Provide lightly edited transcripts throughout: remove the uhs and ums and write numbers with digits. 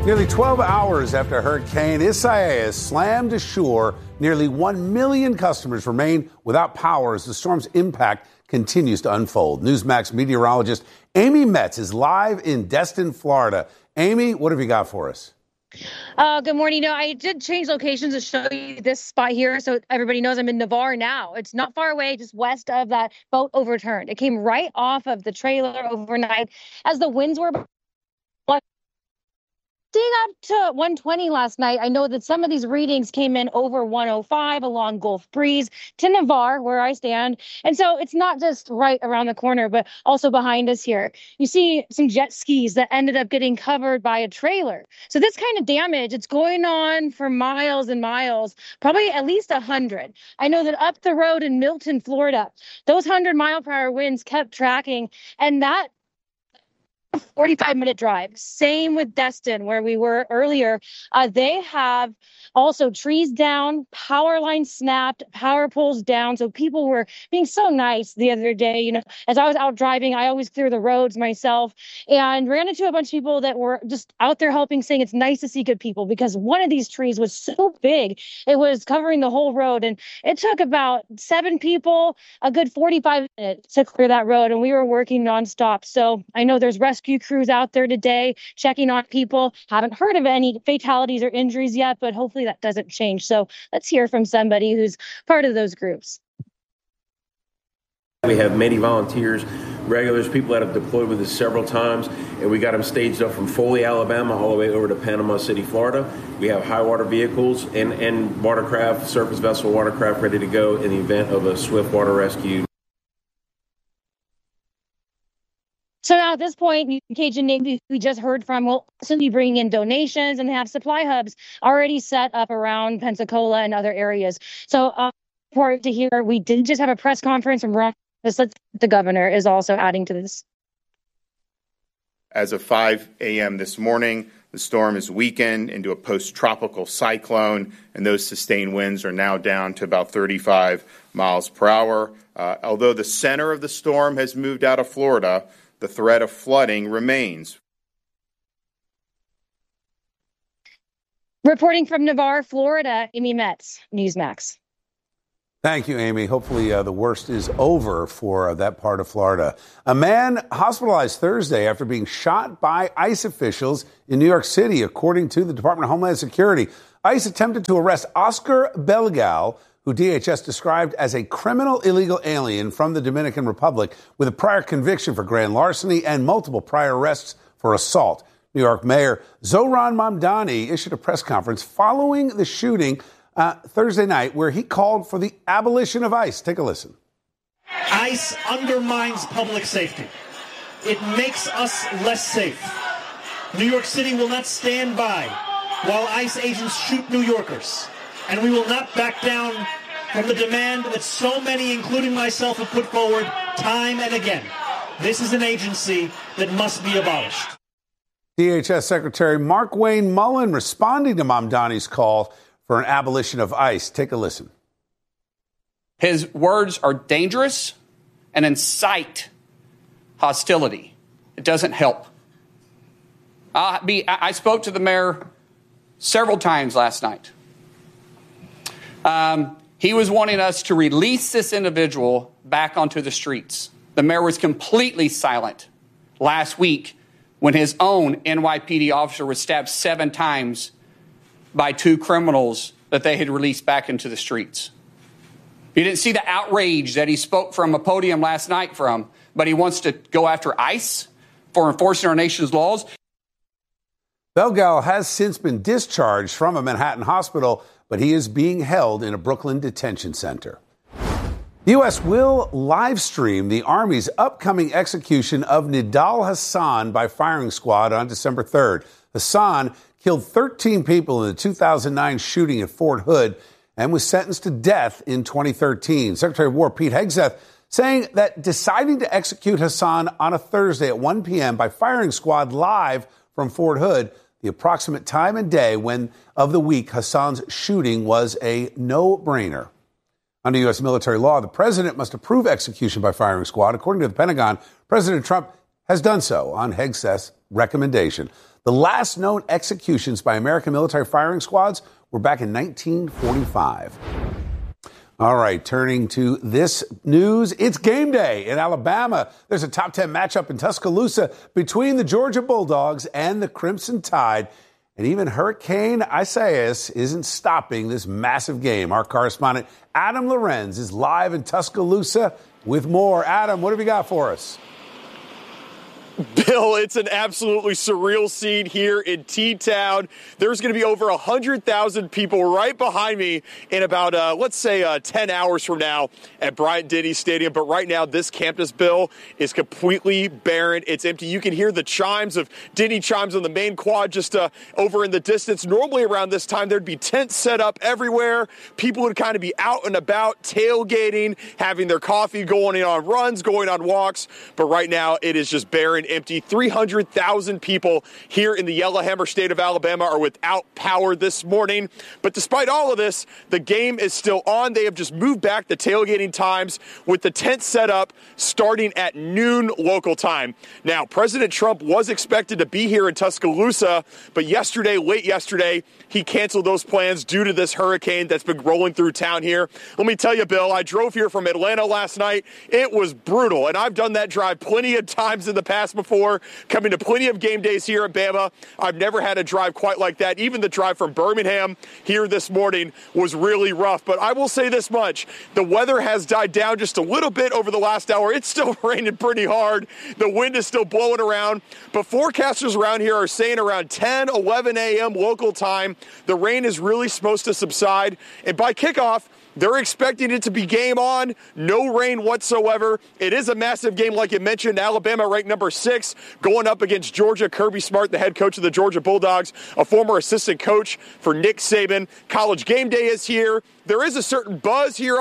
Nearly 12 hours after Hurricane Isaias slammed ashore, nearly 1 million customers remain without power as the storm's impact continues to unfold. Newsmax meteorologist Amy Metz is live in Destin, Florida. Amy, what have you got for us? Good morning. I did change locations to show you this spot here so everybody knows I'm in Navarre now. It's not far away, just west of that boat overturned. It came right off of the trailer overnight as the winds were seeing up to 120 last night. I know that some of these readings came in over 105 along Gulf Breeze to Navarre, where I stand. And so it's not just right around the corner, but also behind us here. You see some jet skis that ended up getting covered by a trailer. So this kind of damage, it's going on for miles and miles, probably at least 100. I know that up the road in Milton, Florida, those 100-mile-per-hour winds kept tracking, and that 45-minute drive. Same with Destin, where we were earlier. They have also trees down, power lines snapped, power poles down. So people were being so nice the other day. You know, as I was out driving, I always clear the roads myself and ran into a bunch of people that were just out there helping, saying it's nice to see good people, because one of these trees was so big, it was covering the whole road. And it took about 7 people a good 45 minutes to clear that road. And we were working nonstop. So I know there's rescue crews out there today checking on people. Haven't heard of any fatalities or injuries yet, but hopefully that doesn't change. So let's hear from somebody who's part of those groups. We have many volunteers, regulars, people that have deployed with us several times, and we got them staged up from Foley, Alabama, all the way over to Panama City, Florida. We have high water vehicles and watercraft, surface vessel watercraft ready to go in the event of a swift water rescue. So now at this point, Cajun Navy, we just heard from, will soon be bringing in donations, and they have supply hubs already set up around Pensacola and other areas. So important to hear, we did just have a press conference from Ron. The governor is also adding to this. As of 5 a.m. this morning, the storm is weakened into a post-tropical cyclone, and those sustained winds are now down to about 35 miles per hour. Although the center of the storm has moved out of Florida, the threat of flooding remains. Reporting from Navarre, Florida, Amy Metz, Newsmax. Thank you, Amy. Hopefully the worst is over for that part of Florida. A man hospitalized Thursday after being shot by ICE officials in New York City, according to the Department of Homeland Security. ICE attempted to arrest Oscar Belgal, who DHS described as a criminal illegal alien from the Dominican Republic with a prior conviction for grand larceny and multiple prior arrests for assault. New York Mayor Zohran Mamdani issued a press conference following the shooting Thursday night, where he called for the abolition of ICE. Take a listen. ICE undermines public safety. It makes us less safe. New York City will not stand by while ICE agents shoot New Yorkers. And we will not back down from the demand that so many, including myself, have put forward time and again. This is an agency that must be abolished. DHS Secretary Markwayne Mullin responding to Mamdani's call for an abolition of ICE. Take a listen. His words are dangerous and incite hostility. It doesn't help. I spoke to the mayor several times last night. He was wanting us to release this individual back onto the streets. The mayor was completely silent last week when his own NYPD officer was stabbed 7 times by 2 criminals that they had released back into the streets. You didn't see the outrage that he spoke from a podium last night from, but he wants to go after ICE for enforcing our nation's laws. Belgal has since been discharged from a Manhattan hospital, but he is being held in a Brooklyn detention center. The U.S. will live stream the Army's upcoming execution of Nidal Hasan by firing squad on December 3rd. Hasan killed 13 people in the 2009 shooting at Fort Hood and was sentenced to death in 2013. Secretary of War Pete Hegseth saying that deciding to execute Hasan on a Thursday at 1 p.m. by firing squad live from Fort Hood, the approximate time and day of the week Hasan's shooting, was a no-brainer. Under U.S. military law, the president must approve execution by firing squad. According to the Pentagon, President Trump has done so on Hegseth's recommendation. The last known executions by American military firing squads were back in 1945. All right, turning to this news, it's game day in Alabama. There's a top 10 matchup in Tuscaloosa between the Georgia Bulldogs and the Crimson Tide. And even Hurricane Isaias isn't stopping this massive game. Our correspondent Adam Lorenz is live in Tuscaloosa with more. Adam, what have you got for us? Bill, it's an absolutely surreal scene here in T-Town. There's going to be over 100,000 people right behind me in about, 10 hours from now at Bryant-Denny Stadium. But right now, this campus, Bill, is completely barren. It's empty. You can hear the chimes of Denny chimes on the main quad just over in the distance. Normally around this time, there'd be tents set up everywhere. People would kind of be out and about, tailgating, having their coffee, going on runs, going on walks. But right now, it is just barren. Empty. 300,000 people here in the Yellowhammer state of Alabama are without power this morning. But despite all of this, the game is still on. They have just moved back the tailgating times with the tent set up starting at noon local time. Now, President Trump was expected to be here in Tuscaloosa, but late yesterday, he canceled those plans due to this hurricane that's been rolling through town here. Let me tell you, Bill, I drove here from Atlanta last night. It was brutal, and I've done that drive plenty of times in the past before, coming to plenty of game days here in Bama. I've never had a drive quite like that. Even the drive from Birmingham here this morning was really rough. But I will say this much. The weather has died down just a little bit over the last hour. It's still raining pretty hard. The wind is still blowing around. But forecasters around here are saying around 10, 11 a.m. local time, the rain is really supposed to subside. And by kickoff, they're expecting it to be game on, no rain whatsoever. It is a massive game, like you mentioned. Alabama ranked number 6, going up against Georgia. Kirby Smart, the head coach of the Georgia Bulldogs, a former assistant coach for Nick Saban. College game day is here. There is a certain buzz here on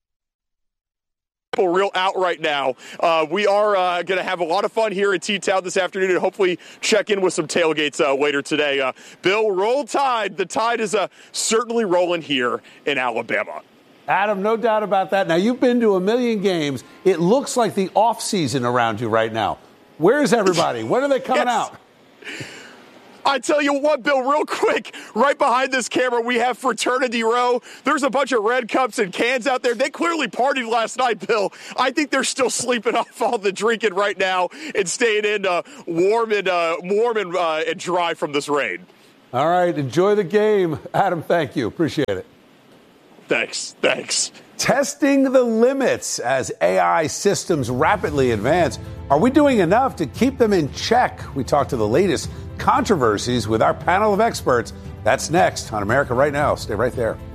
real out right now. We are going to have a lot of fun here in T-Town this afternoon and hopefully check in with some tailgates later today. Bill, roll Tide. The Tide is certainly rolling here in Alabama. Adam, no doubt about that. Now, you've been to a million games. It looks like the off season around you right now. Where is everybody? When are they coming out? I tell you what, Bill, real quick, right behind this camera, we have Fraternity Row. There's a bunch of red cups and cans out there. They clearly partied last night, Bill. I think they're still sleeping off all the drinking right now and staying in warm and dry from this rain. All right, enjoy the game. Adam, thank you. Appreciate it. Thanks. Testing the limits as AI systems rapidly advance. Are we doing enough to keep them in check? We talk to the latest controversies with our panel of experts. That's next on America Right Now. Stay right there.